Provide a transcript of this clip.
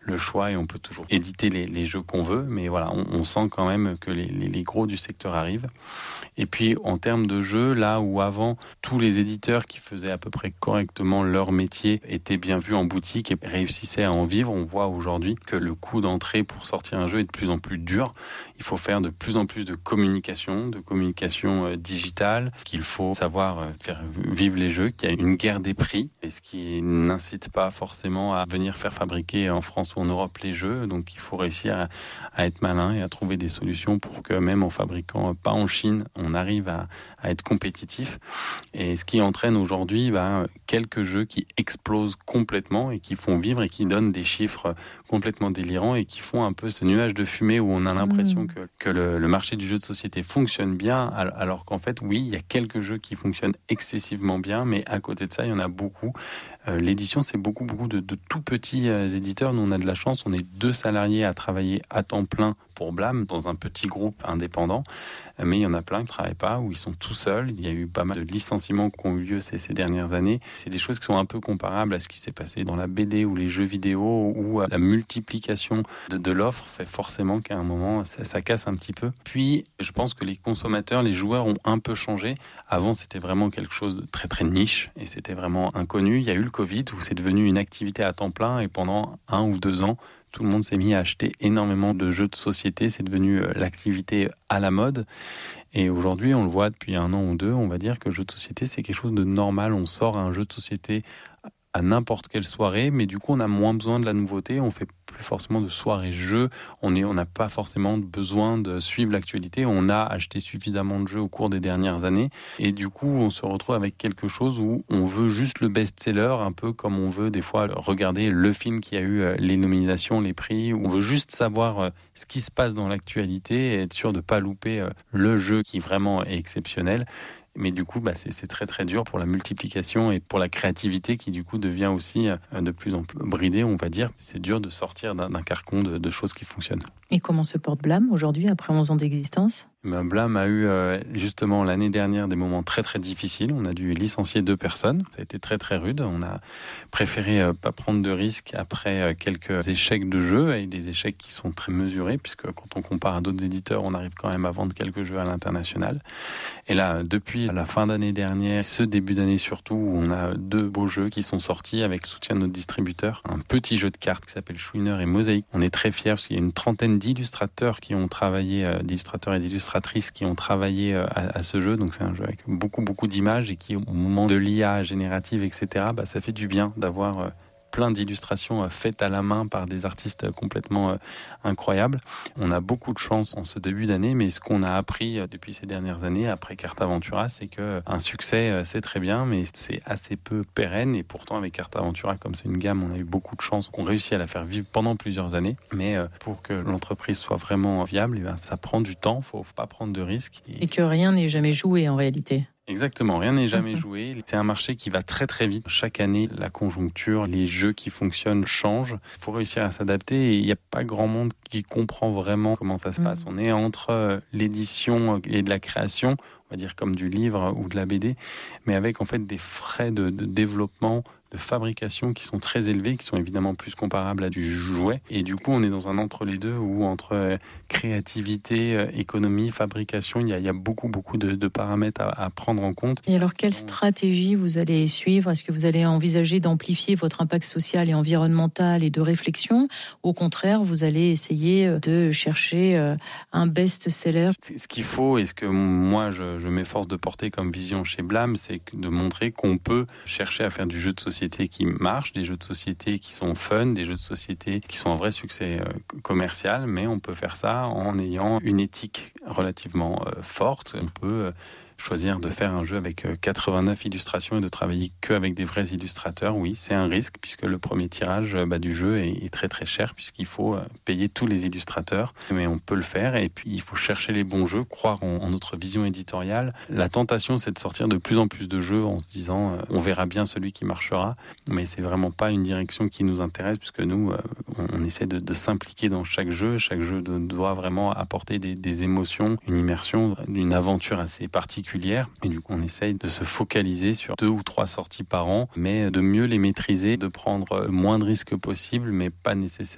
le choix et on peut toujours éditer les jeux qu'on veut. Mais voilà, on sent quand même que les gros du secteur arrivent. Et puis en termes de jeux, là où avant tous les éditeurs qui faisaient à peu près correctement leur métier étaient bien vus en boutique et réussissaient à en vivre, on voit aujourd'hui que le coût d'entrée pour sortir un jeu est de plus en plus dur. Il faut faire de plus en plus de communication digitale, qu'il faut savoir faire vivre les jeux, qu'il y a une guerre des prix, et ce qui n'incite pas forcément à venir faire fabriquer en France ou en Europe les jeux. Donc il faut réussir à être malin et à trouver des solutions pour que même en fabriquant pas en Chine, on arrive à être compétitif. Et ce qui entraîne aujourd'hui quelques jeux qui explosent complètement et qui font vivre et qui donnent des chiffres complètement délirants et qui font un peu ce nuage de fumée où on a l'impression que le marché du jeu de société fonctionne bien, alors qu'en fait, oui, il y a quelques jeux qui fonctionnent excessivement bien, mais à côté de ça, il y en a beaucoup. L'édition, c'est beaucoup de tout petits éditeurs. Nous, on a de la chance, on est 2 salariés à travailler à temps plein pour Blam, dans un petit groupe indépendant. Mais il y en a plein qui ne travaillent pas, où ils sont tout seuls. Il y a eu pas mal de licenciements qui ont eu lieu ces dernières années. C'est des choses qui sont un peu comparables à ce qui s'est passé dans la BD ou les jeux vidéo, où la multiplication de l'offre fait forcément qu'à un moment, ça casse un petit peu. Puis, je pense que les consommateurs, les joueurs ont un peu changé. Avant, c'était vraiment quelque chose de très très niche et c'était vraiment inconnu. Il y a eu le Covid où c'est devenu une activité à temps plein et pendant 1 ou 2 ans, tout le monde s'est mis à acheter énormément de jeux de société. C'est devenu l'activité à la mode. Et aujourd'hui, on le voit depuis 1 an ou 2, on va dire que le jeu de société, c'est quelque chose de normal. On sort un jeu de société à n'importe quelle soirée, mais du coup, on a moins besoin de la nouveauté. On fait plus forcément de soirées jeux. On n'a pas forcément besoin de suivre l'actualité. On a acheté suffisamment de jeux au cours des dernières années. Et du coup, on se retrouve avec quelque chose où on veut juste le best-seller, un peu comme on veut des fois regarder le film qui a eu les nominations, les prix. On veut juste savoir ce qui se passe dans l'actualité et être sûr de ne pas louper le jeu qui vraiment est exceptionnel. Mais du coup, c'est très très dur pour la multiplication et pour la créativité qui du coup devient aussi de plus en plus bridée, on va dire. C'est dur de sortir d'un carcan de choses qui fonctionnent. Et comment se porte Blam aujourd'hui, après 11 ans d'existence ? Blam a eu justement l'année dernière des moments très très difficiles. On a dû licencier 2 personnes. Ça a été très très rude. On a préféré pas prendre de risques après quelques échecs de jeu et des échecs qui sont très mesurés puisque quand on compare à d'autres éditeurs, on arrive quand même à vendre quelques jeux à l'international. Et là, depuis la fin d'année dernière, ce début d'année surtout, où on a 2 beaux jeux qui sont sortis avec le soutien de notre distributeur. Un petit jeu de cartes qui s'appelle Chouineur et Mosaïque. On est très fiers parce qu'il y a une trentaine d'illustrateurs qui ont travaillé, d'illustrateurs et d'illustratrices qui ont travaillé à ce jeu. Donc c'est un jeu avec beaucoup d'images et qui, au moment de l'IA générative, etc., ça fait du bien d'avoir plein d'illustrations faites à la main par des artistes complètement incroyables. On a beaucoup de chance en ce début d'année, mais ce qu'on a appris depuis ces dernières années, après Cartaventura, c'est qu'un succès, c'est très bien, mais c'est assez peu pérenne. Et pourtant, avec Cartaventura, comme c'est une gamme, on a eu beaucoup de chance qu'on réussit à la faire vivre pendant plusieurs années. Mais pour que l'entreprise soit vraiment viable, ça prend du temps, faut pas prendre de risques. Et que rien n'est jamais joué en réalité. Exactement, rien n'est jamais joué. C'est un marché qui va très très vite. Chaque année, la conjoncture, les jeux qui fonctionnent changent. Il faut réussir à s'adapter et il n'y a pas grand monde qui comprend vraiment comment ça se passe. On est entre l'édition et de la création, on va dire comme du livre ou de la BD, mais avec en fait des frais de développement, de fabrication qui sont très élevés, qui sont évidemment plus comparables à du jouet. Et du coup, on est dans un entre-les-deux où entre créativité, économie, fabrication, il y a beaucoup de paramètres à prendre en compte. Et alors, quelle stratégie vous allez suivre ? Est-ce que vous allez envisager d'amplifier votre impact social et environnemental et de réflexion ? Au contraire, vous allez essayer de chercher un best-seller ? Ce qu'il faut et ce que moi, je m'efforce de porter comme vision chez Blam, c'est de montrer qu'on peut chercher à faire du jeu de société qui marchent, des jeux de société qui sont fun, des jeux de société qui sont un vrai succès commercial, mais on peut faire ça en ayant une éthique relativement forte. On peut choisir de faire un jeu avec 89 illustrations et de travailler qu'avec des vrais illustrateurs, oui, c'est un risque puisque le premier tirage du jeu est très très cher puisqu'il faut payer tous les illustrateurs. Mais on peut le faire et puis il faut chercher les bons jeux, croire en notre vision éditoriale. La tentation, c'est de sortir de plus en plus de jeux en se disant on verra bien celui qui marchera, mais c'est vraiment pas une direction qui nous intéresse puisque nous, on essaie de s'impliquer dans chaque jeu. Chaque jeu doit vraiment apporter des émotions, une immersion, une aventure assez particulière. Et du coup, on essaye de se focaliser sur 2 ou 3 sorties par an, mais de mieux les maîtriser, de prendre le moins de risques possible, mais pas nécessairement